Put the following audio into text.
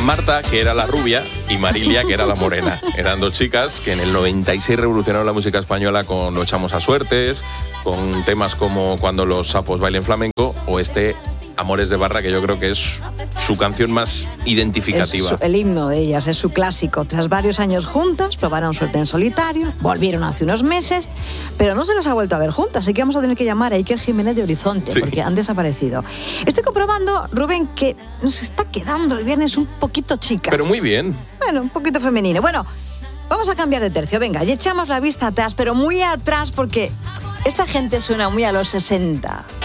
Marta, que era la rubia, y Marilia, que era la morena. Eran dos chicas que en el 96 revolucionaron la música española con Lo echamos a suertes, con temas como Cuando los sapos bailen flamenco, o este Amores de Barra, que yo creo que es su canción más identificativa. Es el himno de ellas, es su clásico. Tras varios años juntas, probaron suerte en solitario, volvieron hace unos meses, pero no se las ha vuelto a ver juntas, así que vamos a tener que llamar a Iker Jiménez de Horizonte, porque han desaparecido. Estoy comprobando, Rubén, que nos está quedando el viernes un poquito chicas. Pero muy bien. Bueno, un poquito femenino. Bueno, vamos a cambiar de tercio, venga, y echamos la vista atrás, pero muy atrás, porque esta gente suena muy a los 60.